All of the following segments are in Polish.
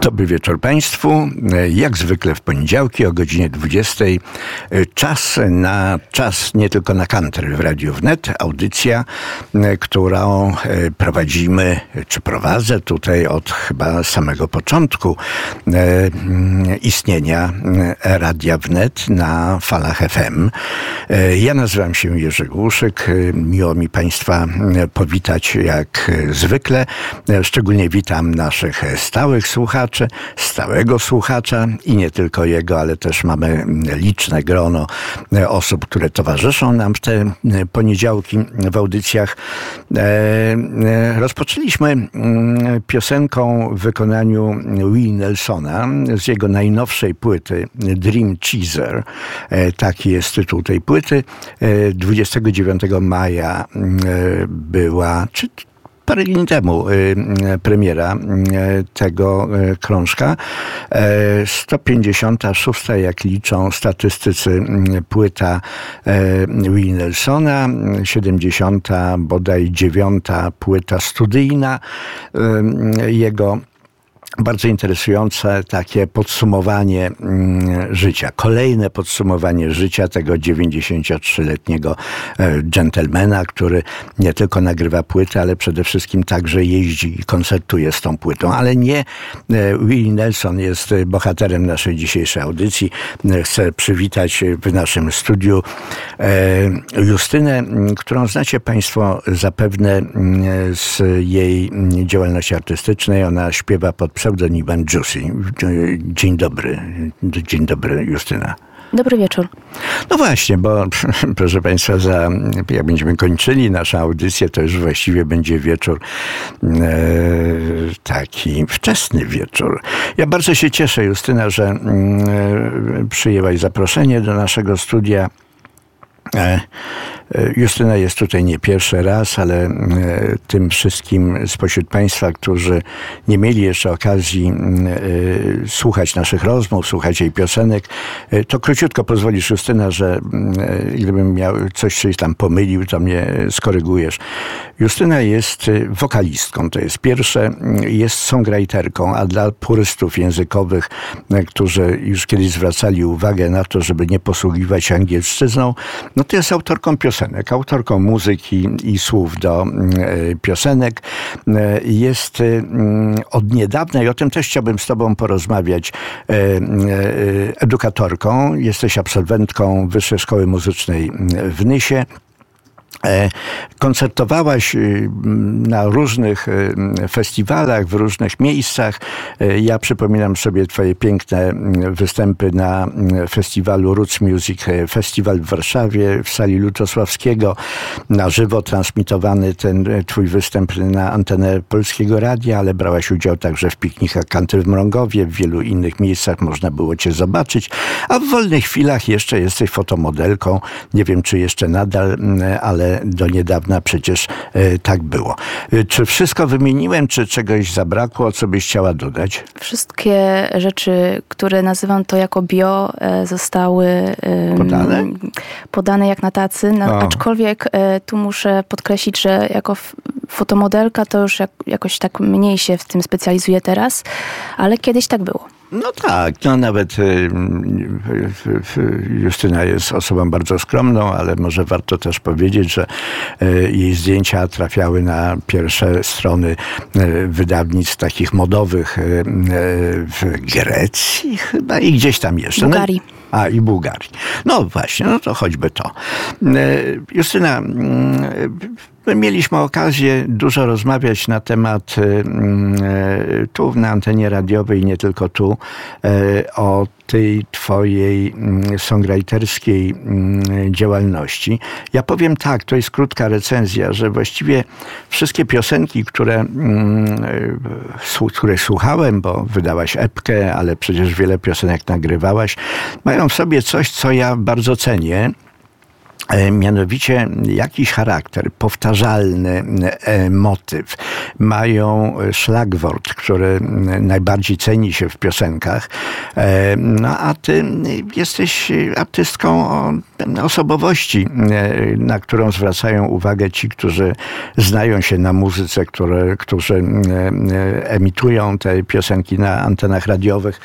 Dobry wieczór Państwu. Jak zwykle w poniedziałki o godzinie 20. Czas nie tylko na country w Radiu Wnet. Audycja, którą prowadzimy, czy prowadzę tutaj od chyba samego początku istnienia Radia Wnet na falach FM. Ja nazywam się Jerzy Głuszyk. Miło mi Państwa powitać jak zwykle. Szczególnie witam naszych stałych słuchaczy, stałego słuchacza i nie tylko jego, ale też mamy liczne grono osób, które towarzyszą nam w te poniedziałki w audycjach. Rozpoczęliśmy piosenką w wykonaniu Willie Nelsona z jego najnowszej płyty Dream Chaser. Taki jest tytuł tej płyty. 29 maja była, czy parę dni temu premiera tego krążka. 156, jak liczą statystycy, płyta Willie Nelsona, 70, bodaj 9 płyta studyjna jego. Bardzo interesujące takie podsumowanie życia. Kolejne podsumowanie życia tego 93-letniego dżentelmena, który nie tylko nagrywa płyty, ale przede wszystkim także jeździ i koncertuje z tą płytą. Ale nie Willie Nelson jest bohaterem naszej dzisiejszej audycji. Chcę przywitać w naszym studiu Justynę, którą znacie Państwo zapewne z jej działalności artystycznej. Ona śpiewa pod pseudonimem Juicy. Dzień dobry, Justyna. Dobry wieczór. No właśnie, bo proszę Państwa, jak będziemy kończyli naszą audycję, to już właściwie będzie wieczór, taki wczesny wieczór. Ja bardzo się cieszę, Justyna, że przyjęłaś zaproszenie do naszego studia. Justyna jest tutaj nie pierwszy raz, ale tym wszystkim spośród Państwa, którzy nie mieli jeszcze okazji słuchać naszych rozmów, słuchać jej piosenek, to króciutko pozwolisz, Justyna, że gdybym miał coś tam pomylił, to mnie skorygujesz. Justyna jest wokalistką, to jest pierwsze, jest songwriterką, a dla purystów językowych, którzy już kiedyś zwracali uwagę na to, żeby nie posługiwać się angielszczyzną, no to jest autorką piosenek, autorką muzyki i słów do piosenek. Jest od niedawna, i o tym też chciałbym z Tobą porozmawiać, edukatorką. Jesteś absolwentką Wyższej Szkoły Muzycznej w Nysie. Koncertowałaś na różnych festiwalach, w różnych miejscach. Ja przypominam sobie Twoje piękne występy na festiwalu Roots Music Festival w Warszawie, w sali Lutosławskiego. Na żywo transmitowany ten Twój występ na antenę Polskiego Radia, ale brałaś udział także w piknikach country w Mrągowie, w wielu innych miejscach można było Cię zobaczyć. A w wolnych chwilach jeszcze jesteś fotomodelką. Nie wiem, czy jeszcze nadal, ale do niedawna przecież tak było. Czy wszystko wymieniłem, czy czegoś zabrakło, co byś chciała dodać? Wszystkie rzeczy, które nazywam to jako bio, zostały podane jak na tacy. Aczkolwiek tu muszę podkreślić, że jako fotomodelka to już jakoś tak mniej się w tym specjalizuję teraz, ale kiedyś tak było. No tak, no nawet Justyna jest osobą bardzo skromną, ale może warto też powiedzieć, że jej zdjęcia trafiały na pierwsze strony wydawnictw takich modowych w Grecji chyba i gdzieś tam jeszcze. Bułgarii. I Bułgarii. No właśnie, no to choćby to. Justyna, my mieliśmy okazję dużo rozmawiać na temat tu na antenie radiowej, nie tylko tu, o tej twojej songwriterskiej działalności. Ja powiem tak, to jest krótka recenzja, że właściwie wszystkie piosenki, które słuchałem, bo wydałaś epkę, ale przecież wiele piosenek nagrywałaś, mają w sobie coś, co ja bardzo cenię. Mianowicie jakiś charakter, powtarzalny motyw. Mają szlagwort, który najbardziej ceni się w piosenkach. No a ty jesteś artystką o osobowości, na którą zwracają uwagę ci, którzy znają się na muzyce, którzy emitują te piosenki na antenach radiowych.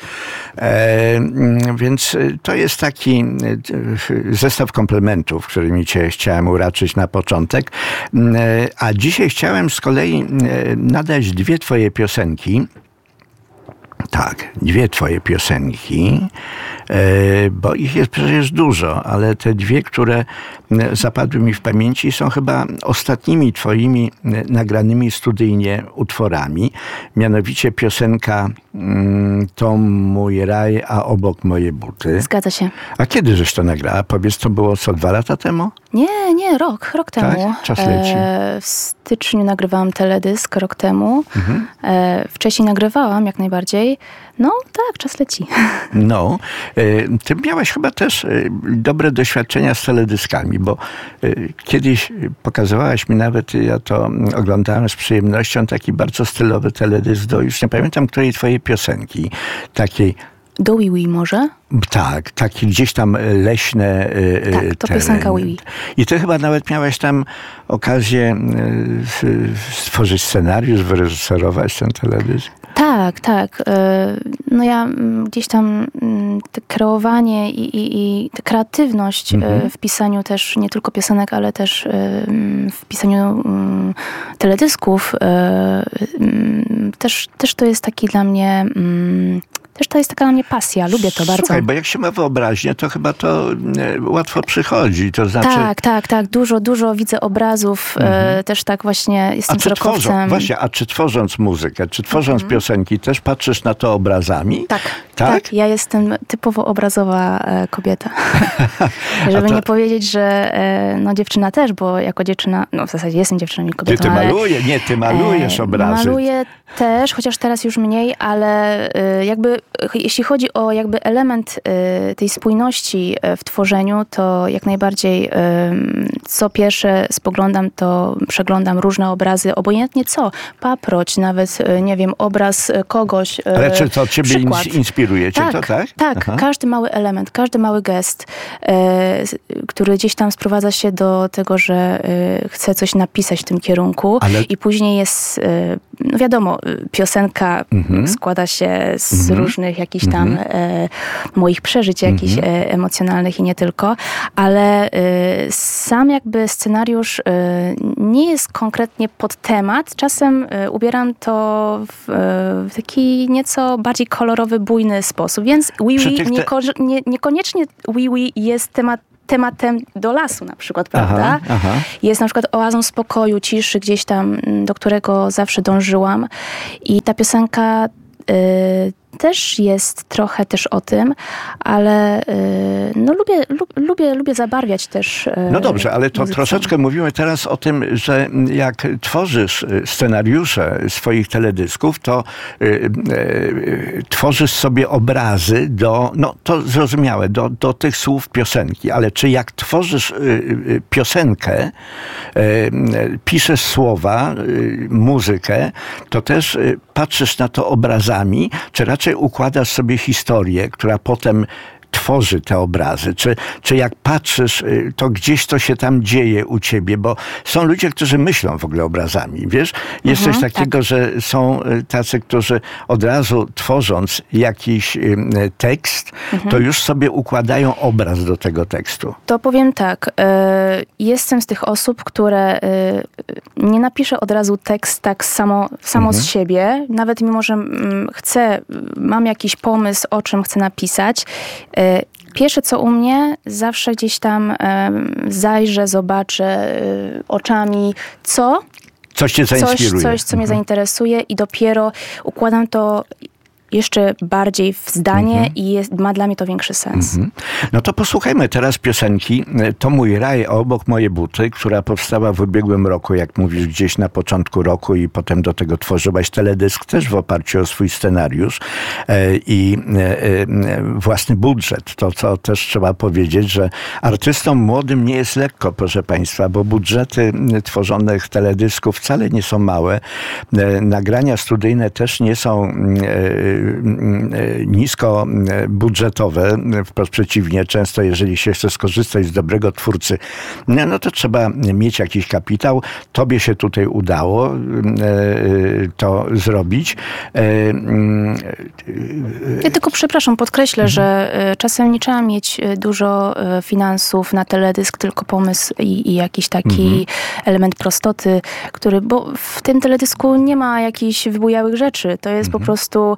Więc to jest taki zestaw komplementów, którymi cię chciałem uraczyć na początek. A dzisiaj chciałem z kolei nadać dwie twoje piosenki. Tak, dwie twoje piosenki, bo ich jest przecież dużo, ale te dwie, które zapadły mi w pamięci, są chyba ostatnimi twoimi nagranymi studyjnie utworami. Mianowicie piosenka To mój raj, a obok moje buty. Zgadza się. A kiedy żeś to nagrała? Powiedz, to było co, 2 lata temu? Nie, rok temu. Tak? Czas leci. W styczniu nagrywałam teledysk, rok temu. Wcześniej nagrywałam, jak najbardziej. No tak, czas leci. No, ty miałaś chyba też dobre doświadczenia z teledyskami, bo kiedyś pokazywałaś mi nawet, ja to oglądałem z przyjemnością, taki bardzo stylowy teledysk do, już nie pamiętam, której twojej piosenki, takiej... Do Wee Wee może? Tak, takie gdzieś tam leśne tak, to piosenka Wee Wee. I ty chyba nawet miałeś tam okazję stworzyć scenariusz, wyreżyserować ten teledysk. Tak. No ja gdzieś tam te kreowanie i tę kreatywność w pisaniu też nie tylko piosenek, ale też w pisaniu teledysków też to jest taki dla mnie... Też to jest taka na mnie pasja, lubię to bardzo. Słuchaj, bo jak się ma wyobraźnię, to chyba to łatwo przychodzi, to znaczy... Tak, dużo widzę obrazów, też tak właśnie jestem wzrokowcem. A czy tworząc muzykę, czy tworząc piosenki, też patrzysz na to obrazami? Tak, ja jestem typowo obrazowa kobieta. Żeby nie powiedzieć, że no dziewczyna też, bo jako dziewczyna, no w zasadzie jestem dziewczyną i kobietą. Ty malujesz obrazy. Maluję też, chociaż teraz już mniej, ale jakby jeśli chodzi o jakby element tej spójności w tworzeniu, to jak najbardziej co pierwsze spoglądam, to przeglądam różne obrazy, obojętnie co, paproć, nawet, nie wiem, obraz kogoś. Ale czy to ciebie inspiruje cię, tak, to tak? Tak, każdy mały element, każdy mały gest, który gdzieś tam sprowadza się do tego, że chcę coś napisać w tym kierunku i później jest, no wiadomo, piosenka składa się z różnych jakichś tam moich przeżyć, jakichś emocjonalnych i nie tylko, ale sam jakby scenariusz nie jest konkretnie pod temat. Czasem ubieram to w taki nieco bardziej kolorowy, bujny sposób, więc Wee Wee niekoniecznie Wee Wee jest tematem do lasu na przykład, prawda? Jest na przykład oazą spokoju, ciszy gdzieś tam, do którego zawsze dążyłam. I ta piosenka też jest trochę też o tym, ale no lubię zabarwiać też No dobrze, ale to troszeczkę mówimy teraz o tym, że jak tworzysz scenariusze swoich teledysków, to tworzysz sobie obrazy no to zrozumiałe, do tych słów piosenki, ale czy jak tworzysz piosenkę, piszesz słowa, muzykę, to też patrzysz na to obrazami, czy raczej układasz sobie historię, która potem tworzy te obrazy? Czy jak patrzysz, to gdzieś to się tam dzieje u ciebie? Bo są ludzie, którzy myślą w ogóle obrazami, wiesz? Jest coś takiego, że są tacy, którzy od razu tworząc jakiś tekst, to już sobie układają obraz do tego tekstu. To powiem tak, jestem z tych osób, które nie napiszę od razu tekst tak samo z siebie, nawet mimo, że mam jakiś pomysł, o czym chcę napisać. Pierwsze co u mnie, zawsze gdzieś tam zajrzę, zobaczę oczami, coś cię zainspiruje. Coś, co mnie zainteresuje i dopiero układam to jeszcze bardziej w zdanie i ma dla mnie to większy sens. No to posłuchajmy teraz piosenki To mój raj, a obok moje buty, która powstała w ubiegłym roku, jak mówisz, gdzieś na początku roku i potem do tego tworzyłaś teledysk też w oparciu o swój scenariusz i własny budżet. To, co też trzeba powiedzieć, że artystom młodym nie jest lekko, proszę państwa, bo budżety tworzonych teledysków wcale nie są małe. Nagrania studyjne też nie są niskobudżetowe, wprost przeciwnie, często jeżeli się chce skorzystać z dobrego twórcy, no to trzeba mieć jakiś kapitał. Tobie się tutaj udało to zrobić. Ja tylko przepraszam, podkreślę, że czasem nie trzeba mieć dużo finansów na teledysk, tylko pomysł i jakiś taki element prostoty, bo w tym teledysku nie ma jakichś wybujałych rzeczy. To jest po prostu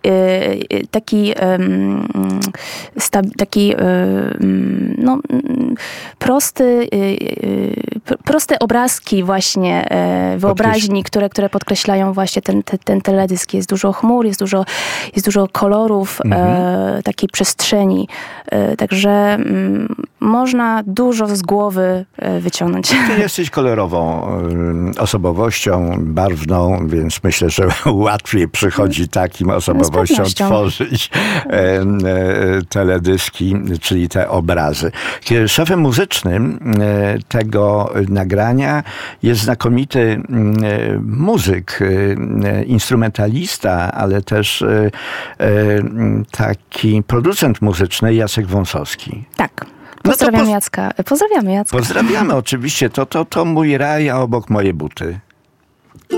proste obrazki właśnie wyobraźni, które podkreślają właśnie ten teledysk. Jest dużo chmur, jest dużo kolorów, takiej przestrzeni. Także można dużo z głowy wyciągnąć. Ty jesteś kolorową osobowością, barwną, więc myślę, że łatwiej przychodzi takim osobowościom tworzyć teledyski, czyli te obrazy. Szefem muzycznym tego nagrania jest znakomity muzyk, instrumentalista, ale też taki producent muzyczny Jacek Wąsowski. Tak. Pozdrawiamy Jacka. Pozdrawiamy oczywiście. To mój raj, a obok moje buty.